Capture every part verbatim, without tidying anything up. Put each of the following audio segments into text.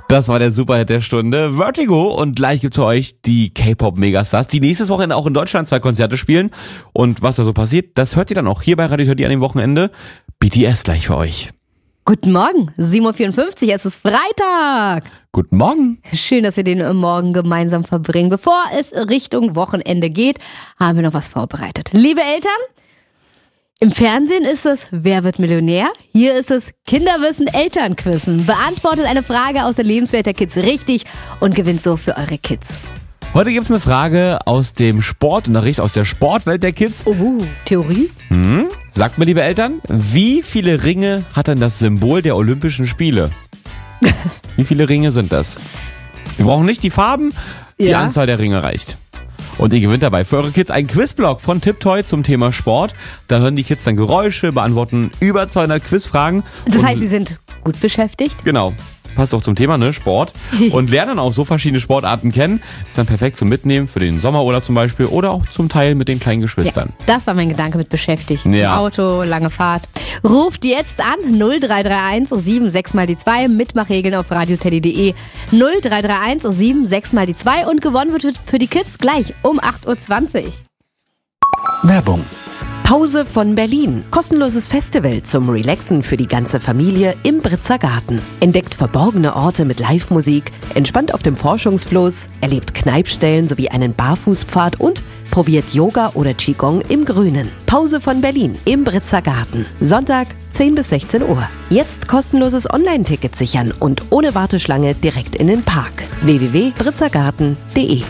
Das war der Superhit der Stunde, Vertigo. Und gleich gibt's für euch die K-Pop-Megastars, die nächstes Wochenende auch in Deutschland zwei Konzerte spielen. Und was da so passiert, das hört ihr dann auch hier bei Radio Teddy an dem Wochenende. B T S gleich für euch. Guten Morgen, sieben Uhr vierundfünfzig, es ist Freitag. Guten Morgen. Schön, dass wir den Morgen gemeinsam verbringen. Bevor es Richtung Wochenende geht, haben wir noch was vorbereitet. Liebe Eltern, im Fernsehen ist es Wer wird Millionär? Hier ist es Kinderwissen Elternquissen. Beantwortet eine Frage aus der Lebenswelt der Kids richtig und gewinnt so für eure Kids. Heute gibt's eine Frage aus dem Sportunterricht, aus der Sportwelt der Kids. Oh, Theorie? Hm? Sagt mir, liebe Eltern, wie viele Ringe hat denn das Symbol der Olympischen Spiele? Wie viele Ringe sind das? Wir brauchen nicht die Farben, die Ja. Anzahl der Ringe reicht. Und ihr gewinnt dabei für eure Kids einen Quizblog von Tiptoy zum Thema Sport. Da hören die Kids dann Geräusche, beantworten über zweihundert Quizfragen. Das und heißt, sie sind gut beschäftigt? Genau. Passt auch zum Thema, ne? Sport. Und lernen auch so verschiedene Sportarten kennen. Ist dann perfekt zum Mitnehmen für den Sommerurlaub zum Beispiel oder auch zum Teil mit den kleinen Geschwistern. Ja, das war mein Gedanke mit beschäftigt. Ja. Im Auto, lange Fahrt. Ruft jetzt an null drei drei eins sieben sechs mal die zwei. Mitmachregeln auf radioteddy punkt de. null drei drei eins sieben sechs mal die zwei. Und gewonnen wird für die Kids gleich um acht Uhr zwanzig. Werbung. Pause von Berlin. Kostenloses Festival zum Relaxen für die ganze Familie im Britzer Garten. Entdeckt verborgene Orte mit Live-Musik, entspannt auf dem Forschungsfloß, erlebt Kneipstellen sowie einen Barfußpfad und probiert Yoga oder Qigong im Grünen. Pause von Berlin im Britzer Garten. Sonntag zehn bis sechzehn Uhr. Jetzt kostenloses Online-Ticket sichern und ohne Warteschlange direkt in den Park. w w w punkt britzergarten punkt de.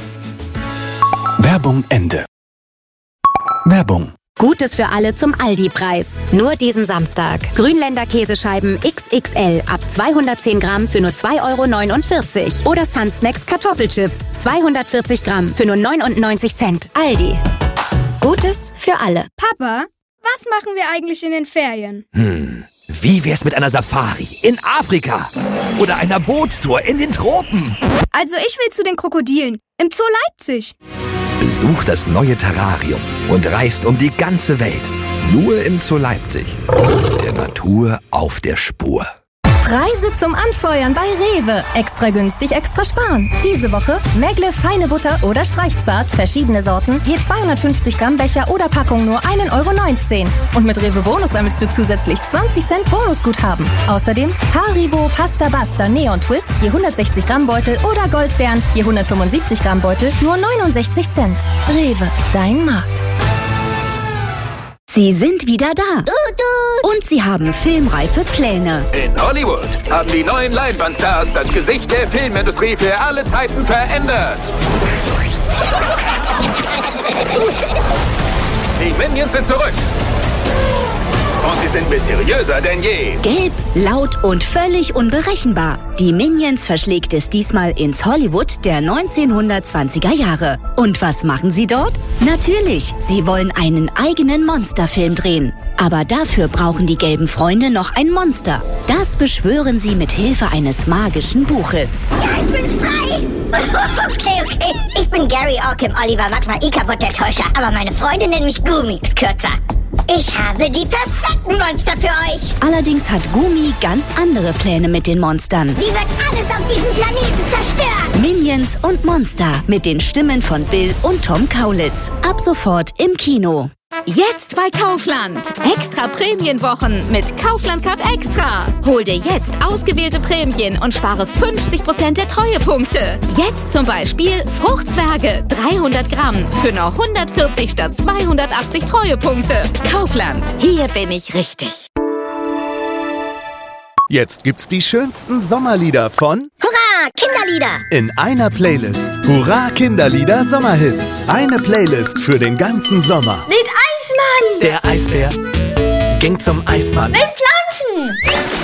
Werbung Ende. Werbung. Gutes für alle zum Aldi-Preis. Nur diesen Samstag. Grünländer Käsescheiben X X L ab zweihundertzehn Gramm für nur zwei Euro neunundvierzig. Oder Sunsnacks Kartoffelchips zweihundertvierzig Gramm für nur neunundneunzig Cent. Aldi. Gutes für alle. Papa, was machen wir eigentlich in den Ferien? Hm, wie wär's mit einer Safari in Afrika? Oder einer Bootstour in den Tropen? Also ich will zu den Krokodilen im Zoo Leipzig. Besucht das neue Terrarium und reist um die ganze Welt. Nur im Zoo Leipzig. Der Natur auf der Spur. Preise zum Anfeuern bei Rewe. Extra günstig, extra sparen. Diese Woche Megle feine Butter oder Streichzart, verschiedene Sorten, je zweihundertfünfzig Gramm Becher oder Packung nur ein Euro neunzehn. Und mit Rewe Bonus sammelst du zusätzlich zwanzig Cent Bonusguthaben. Außerdem Haribo Pasta Basta Neon Twist, je hundertsechzig Gramm Beutel oder Goldbeeren, je hundertfünfundsiebzig Gramm Beutel, nur neunundsechzig Cent. Rewe, dein Markt. Sie sind wieder da. Und sie haben filmreife Pläne. In Hollywood haben die neuen Leinwandstars das Gesicht der Filmindustrie für alle Zeiten verändert. Die Minions sind zurück. Und sie sind mysteriöser denn je. Gelb, laut und völlig unberechenbar. Die Minions verschlägt es diesmal ins Hollywood der neunzehnhundertzwanziger Jahre. Und was machen sie dort? Natürlich, sie wollen einen eigenen Monsterfilm drehen. Aber dafür brauchen die gelben Freunde noch ein Monster. Das beschwören sie mit Hilfe eines magischen Buches. Ja, ich bin frei! Okay, okay. Ich bin Gary Orkim, Oliver Matma, Ikabot der Täuscher. Aber meine Freunde nennen mich Gumix kürzer. Ich habe die perfekten Monster für euch. Allerdings hat Gumi ganz andere Pläne mit den Monstern. Sie wird alles auf diesem Planeten zerstören. Minions und Monster mit den Stimmen von Bill und Tom Kaulitz. Ab sofort im Kino. Jetzt bei Kaufland. Extra Prämienwochen mit Kaufland Card Extra. Hol dir jetzt ausgewählte Prämien und spare fünfzig Prozent der Treuepunkte. Jetzt zum Beispiel Fruchtzwerge dreihundert Gramm für nur hundertvierzig statt zweihundertachtzig Treuepunkte. Kaufland. Hier bin ich richtig. Jetzt gibt's die schönsten Sommerlieder von Hurra, Kinderlieder! in einer Playlist. Hurra Kinderlieder Sommerhits. Eine Playlist für den ganzen Sommer. Mit Eismann! Der Eisbär ging zum Eismann. Mit Planschen!